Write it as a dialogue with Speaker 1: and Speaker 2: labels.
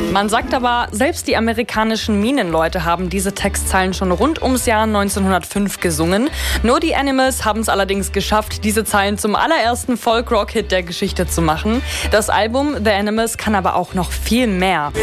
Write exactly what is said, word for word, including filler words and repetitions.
Speaker 1: Man sagt aber, selbst die amerikanischen Minenleute haben diese Textzeilen schon rund ums Jahr neunzehnhundertfünf gesungen. Nur die Animals haben es allerdings geschafft, diese Zeilen zum allerersten Folk-Rock-Hit der Geschichte zu machen. Das Album The Animals kann aber auch noch viel mehr.